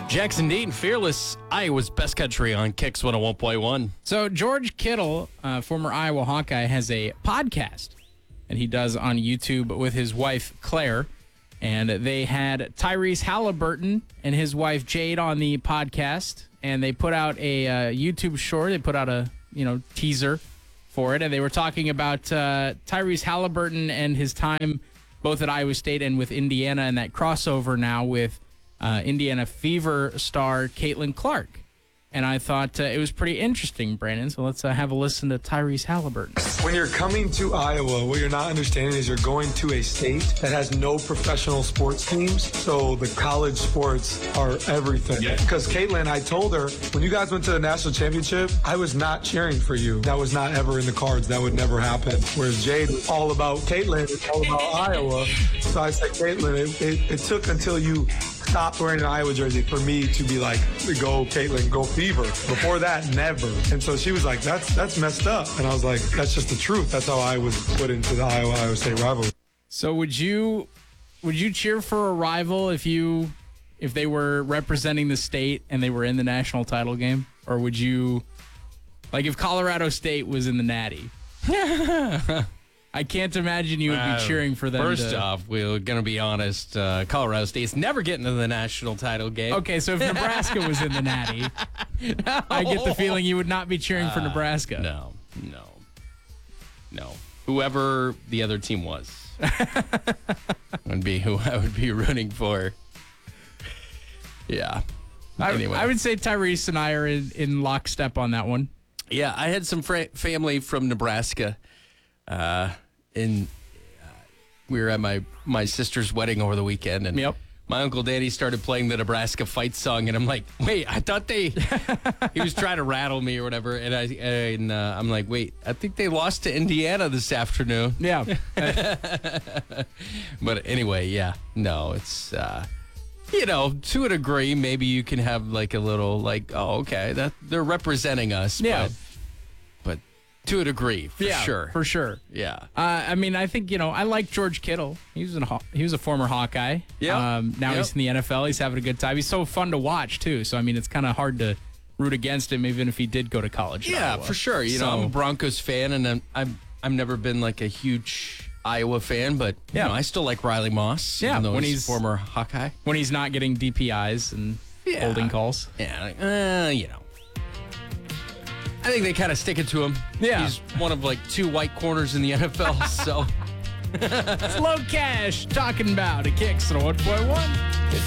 Jackson Dean, Fearless, Iowa's best country on Kicks 101.1. So George Kittle, former Iowa Hawkeye, has a podcast that he does on YouTube with his wife, Claire. And they had Tyrese Halliburton and his wife, Jade, on the podcast. And they put out a YouTube short. They put out a teaser for it. And they were talking about Tyrese Halliburton and his time both at Iowa State and with Indiana, and that crossover now with Indiana Fever star Caitlin Clark. And I thought it was pretty interesting, Brandon. So let's have a listen to Tyrese Halliburton. When you're coming to Iowa, what you're not understanding is you're going to a state that has no professional sports teams. So the college sports are everything. Because Caitlin, I told her, when you guys went to the national championship, I was not cheering for you. That was not ever in the cards. That would never happen. Whereas Jade was all about Caitlin. It's all about Iowa. So I said, Caitlin, it took until you stopped wearing an Iowa jersey for me to be like, go Caitlin, go Fever. Before that, never. And so she was like, that's messed up. And I was like, that's just the truth. That's how I was put into the Iowa State rivalry. So would you cheer for a rival if they were representing the state and they were in the national title game? Or would you, like if Colorado State was in the Natty? I can't imagine you would be cheering for them. First off, we're going to be honest. Colorado State's never getting to the national title game. Okay, so if Nebraska was in the Natty, I get the feeling you would not be cheering for Nebraska. No. Whoever the other team was would be who I would be rooting for. Yeah. Anyway. I would say Tyrese and I are in lockstep on that one. Yeah, I had some family from Nebraska. We were at my sister's wedding over the weekend, and my Uncle Danny started playing the Nebraska fight song, and I'm like, wait, I thought he was trying to rattle me or whatever, and I'm like, wait, I think they lost to Indiana this afternoon. Yeah. But anyway, yeah, no, it's to a degree, maybe you can have like a little like, oh, okay, that they're representing us. Yeah. But to a degree, for sure. For sure. Yeah. I mean, I think, I like George Kittle. He was a former Hawkeye. Yeah. Now he's in the NFL. He's having a good time. He's so fun to watch, too. So, I mean, it's kind of hard to root against him, even if he did go to college. Yeah, for sure. I'm a Broncos fan, and I've never been like a huge Iowa fan, but I still like Riley Moss. Yeah, even though when he's former Hawkeye. When he's not getting DPIs and holding calls. Yeah, I think they kind of stick it to him. Yeah. He's one of like two white corners in the NFL, so. It's Low Cash talking about a Kicks at 1.1.